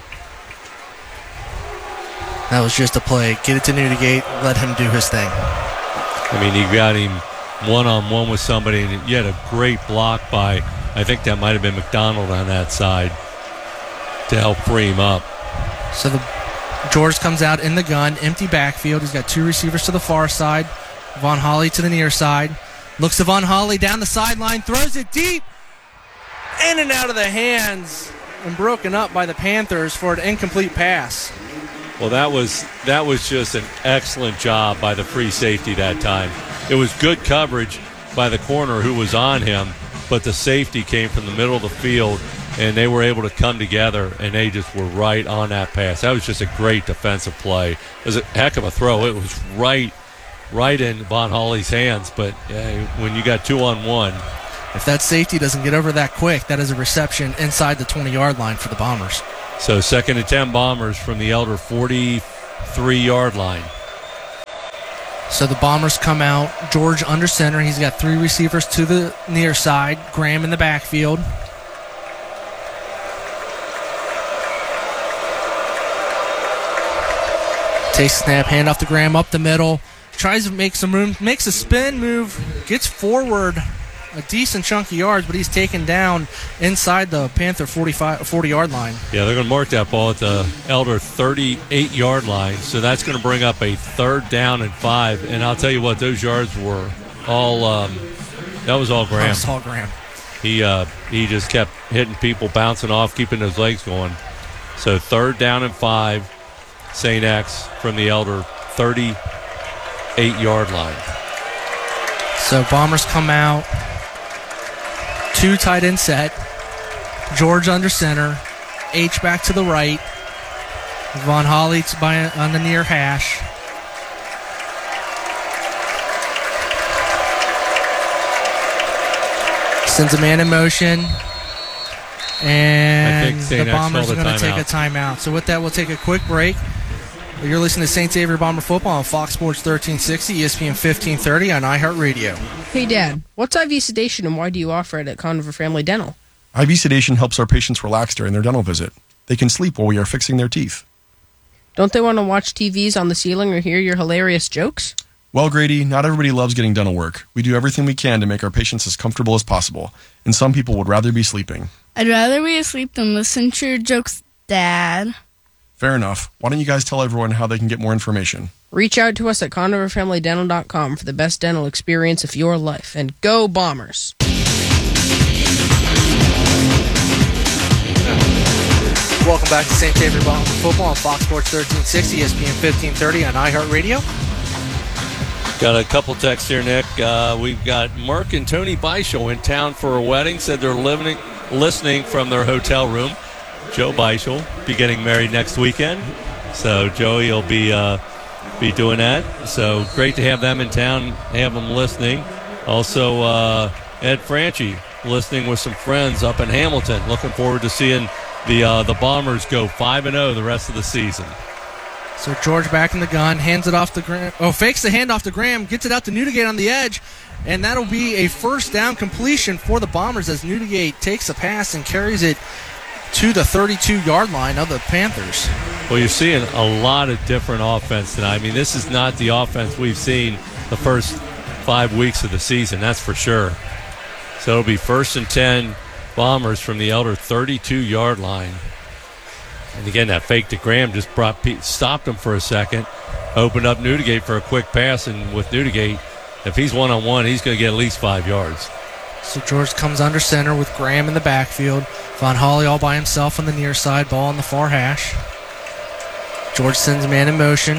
That was just a play. Get it to Newdigate. Let him do his thing. I mean, he got him one-on-one with somebody, and you had a great block by, I think that might have been McDonald on that side to help free him up. So George comes out in the gun, empty backfield. He's got 2 receivers to the far side. Von Holly to the near side. Looks to Von Holly down the sideline, throws it deep, in and out of the hands, and broken up by the Panthers for an incomplete pass. Well, that was just an excellent job by the free safety that time. It was good coverage by the corner who was on him, but the safety came from the middle of the field and they were able to come together, and they just were right on that pass. That was just a great defensive play. It was a heck of a throw. It was right in Von Holly's hands, but when you got 2-on-1. If that safety doesn't get over that quick, that is a reception inside the 20-yard line for the Bombers. So 2nd and 10 Bombers from the Elder 43-yard line. So the Bombers come out. George under center. He's got 3 receivers to the near side. Graham in the backfield. Takes a snap, hand off to Graham up the middle. Tries to make some room. Makes a spin move. Gets forward a decent chunk of yards, but he's taken down inside the Panther 40-yard line. Yeah, they're going to mark that ball at the Elder 38-yard line, so that's going to bring up a 3rd down and 5. And I'll tell you what, those yards were all that was all Graham. That was all Graham. He just kept hitting people, bouncing off, keeping those legs going. So 3rd down and 5, St. X from the Elder 38-yard line. So Bombers come out. 2 tight end set. George under center. H back to the right. Von Holly on the near hash. Sends a man in motion. And the Bombers are going to take a timeout. So with that, we'll take a quick break. You're listening to St. Xavier Bomber Football on Fox Sports 1360, ESPN 1530 on iHeartRadio. Hey, Dad, what's IV sedation and why do you offer it at Conover Family Dental? IV sedation helps our patients relax during their dental visit. They can sleep while we are fixing their teeth. Don't they want to watch TVs on the ceiling or hear your hilarious jokes? Well, Grady, not everybody loves getting dental work. We do everything we can to make our patients as comfortable as possible, and some people would rather be sleeping. I'd rather be asleep than listen to your jokes, Dad. Fair enough. Why don't you guys tell everyone how they can get more information? Reach out to us at ConoverFamilyDental.com for the best dental experience of your life. And go Bombers! Welcome back to St. Xavier Bomber Football on Fox Sports 1360, ESPN 1530 on iHeartRadio. Got a couple texts here, Nick. We've got Mark and Tony Beischel in town for a wedding. Said they're listening from their hotel room. Joe Beischel be getting married next weekend, so Joey will be doing that. So great to have them in town, have them listening. Also, Ed Franchi listening with some friends up in Hamilton. Looking forward to seeing the Bombers go 5-0 the rest of the season. So George back in the gun, hands it off to Graham. Oh, fakes the handoff to Graham, gets it out to Newdigate on the edge, and that'll be a 1st down completion for the Bombers as Newdigate takes a pass and carries it to the 32-yard line of the Panthers. Well, you're seeing a lot of different offense tonight. I mean, this is not the offense we've seen the first 5 weeks of the season, that's for sure. So it'll be 1st and 10 Bombers from the Elder 32-yard line. And again, that fake to Graham just stopped him for a second, opened up Newdigate for a quick pass, and with Newdigate, if he's one-on-one, he's going to get at least 5 yards. So George comes under center with Graham in the backfield. Von Holly all by himself on the near side, ball on the far hash. George sends a man in motion.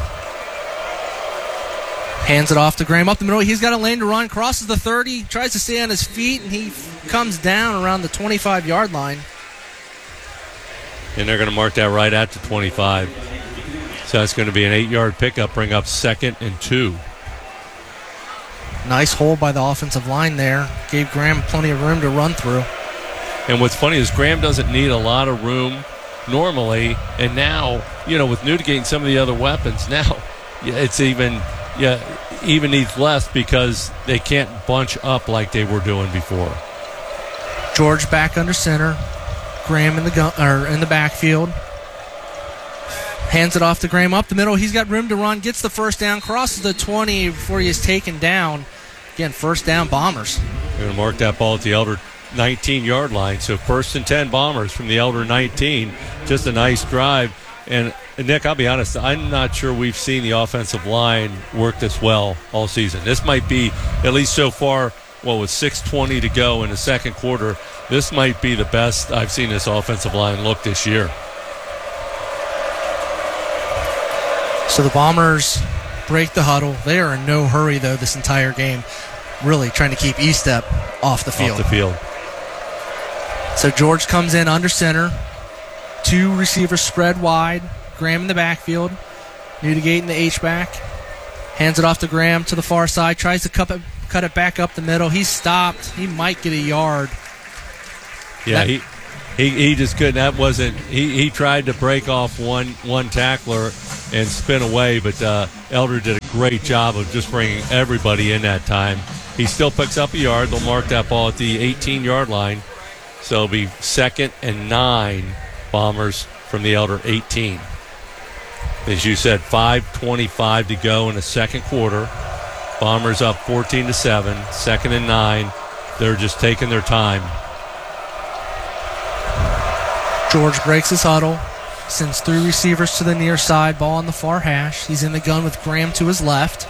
Hands it off to Graham up the middle. He's got a lane to run, crosses the 30, tries to stay on his feet, and he comes down around the 25-yard line. And they're going to mark that right at the 25. So that's going to be an 8-yard pickup, bring up 2nd and 2. Nice hold by the offensive line there. Gave Graham plenty of room to run through. And what's funny is Graham doesn't need a lot of room normally, and now, with Newdigate and some of the other weapons, now it's even needs less because they can't bunch up like they were doing before. George back under center. Graham in the backfield. Hands it off to Graham up the middle. He's got room to run, gets the 1st down, crosses the 20 before he is taken down. Again, 1st down Bombers. They're going to mark that ball at the Elder 19-yard line. So 1st and 10 Bombers from the Elder 19. Just a nice drive. And Nick, I'll be honest, I'm not sure we've seen the offensive line work this well all season. This might be, at least so far, with 6:20 to go in the second quarter, this might be the best I've seen this offensive line look this year. So the Bombers break the huddle. They are in no hurry, though, this entire game. Really trying to keep E-Step off the field. So George comes in under center. 2 receivers spread wide. Graham in the backfield. Newdigate in the H-back. Hands it off to Graham to the far side. Tries to cut it back up the middle. He's stopped. He might get a yard. Yeah, he just couldn't. That wasn't. He tried to break off one tackler and spin away, but Elder did a great job of just bringing everybody in that time. He still picks up a yard. They'll mark that ball at the 18-yard line. So it'll be 2nd and 9, Bombers from the Elder 18. As you said, 5:25 to go in the second quarter. Bombers up 14-7, 2nd and 9. They're just taking their time. George breaks his huddle, sends 3 receivers to the near side, ball on the far hash. He's in the gun with Graham to his left.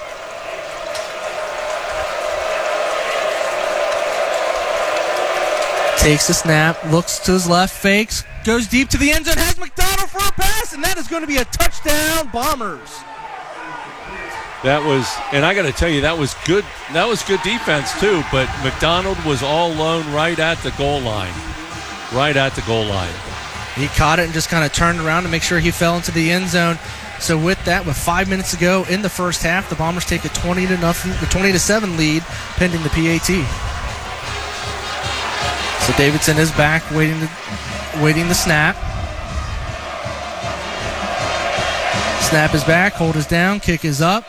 Takes the snap, looks to his left, fakes, goes deep to the end zone, has McDonald for a pass, and that is going to be a touchdown, Bombers. That was, and I got to tell you, that was good. That was good defense too. But McDonald was all alone right at the goal line. Right at the goal line. He caught it and just kind of turned around to make sure he fell into the end zone. So with that, with 5 minutes to go in the first half, the Bombers take a 20-7 lead, pending the PAT. So Davidson is back, waiting the snap. Snap is back, hold is down, kick is up.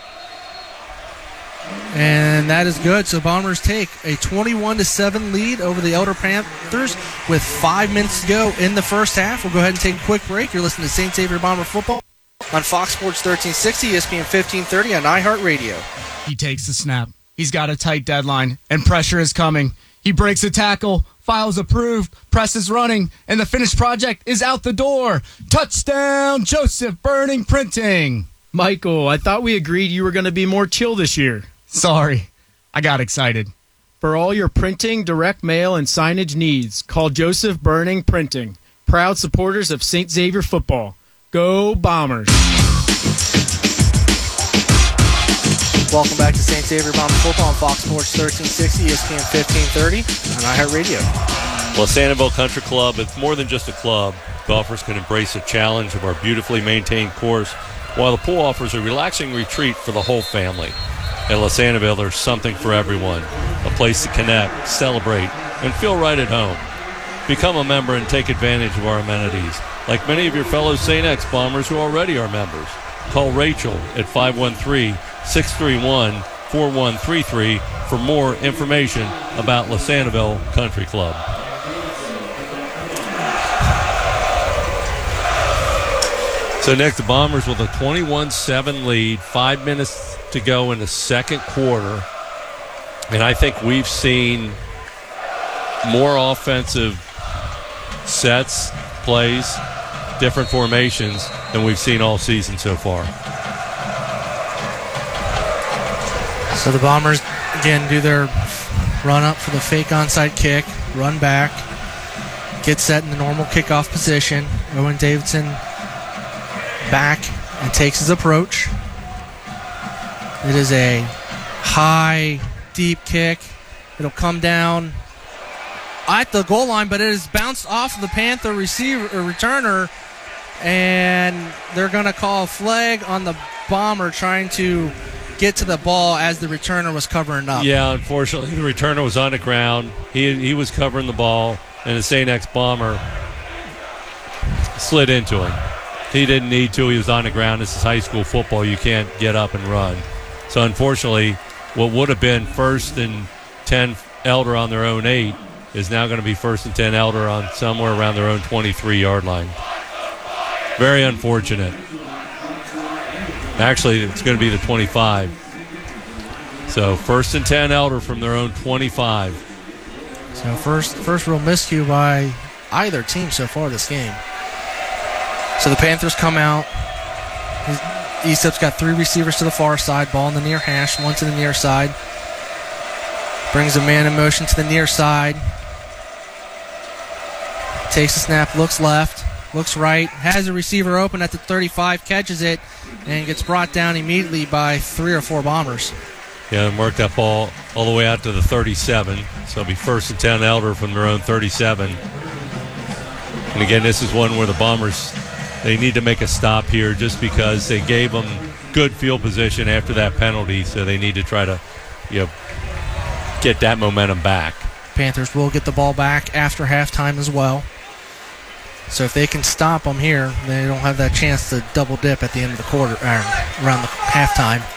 And that is good. So Bombers take a 21-7 lead over the Elder Panthers with 5 minutes to go in the first half. We'll go ahead and take a quick break. You're listening to St. Xavier Bomber Football on Fox Sports 1360, ESPN 1530 on iHeartRadio. He takes the snap. He's got a tight deadline, and pressure is coming. He breaks a tackle, files approved, press is running, and the finished project is out the door. Touchdown, Joseph Burning Printing. Michael, I thought we agreed you were going to be more chill this year. Sorry, I got excited. For all your printing, direct mail, and signage needs, call Joseph Burning Printing. Proud supporters of St. Xavier football. Go Bombers! Welcome back to St. Xavier Bomber Football on Fox Sports 1360, ESPN 1530 on iHeartRadio. Well, Sanibel Country Club, it's more than just a club. Golfers can embrace the challenge of our beautifully maintained course, while the pool offers a relaxing retreat for the whole family. At La Sanibel, there's something for everyone. A place to connect, celebrate, and feel right at home. Become a member and take advantage of our amenities. Like many of your fellow St. X Bombers who already are members. Call Rachel at 513-631-4133 for more information about La Sanibel Country Club. So next, the Bombers with a 21-7 lead, 5 minutes to go in the second quarter. And I think we've seen more offensive sets, plays, different formations than we've seen all season so far. So the Bombers, again, do their run up for the fake onside kick, run back, get set in the normal kickoff position. Owen Davidson back and takes his approach. It is a high, deep kick. It'll come down at the goal line, but it is bounced off of the Panther receiver or returner, and they're going to call a flag on the Bomber trying to get to the ball as the returner was covering up. Yeah, unfortunately, the returner was on the ground. He was covering the ball, and the St. X Bomber slid into him. He didn't need to. He was on the ground. This is high school football. You can't get up and run. So, unfortunately, what would have been 1st and 10 Elder on their own 8 is now going to be 1st and 10 Elder on somewhere around their own 23-yard line. Very unfortunate. Actually, it's going to be the 25. So 1st and 10 Elder from their own 25. So first real miscue by either team so far this game. So the Panthers come out. Eastup's got 3 receivers to the far side. Ball in the near hash, 1 to the near side. Brings a man in motion to the near side. Takes the snap, looks left, looks right, has a receiver open at the 35, catches it, and gets brought down immediately by 3 or 4 Bombers. Yeah, and work that ball all the way out to the 37. So it'll be 1st and 10 Elder from their own 37. And again, this is one where the Bombers, they need to make a stop here just because they gave them good field position after that penalty. So they need to try to, get that momentum back. Panthers will get the ball back after halftime as well. So if they can stop them here, they don't have that chance to double dip at the end of the quarter, around the halftime.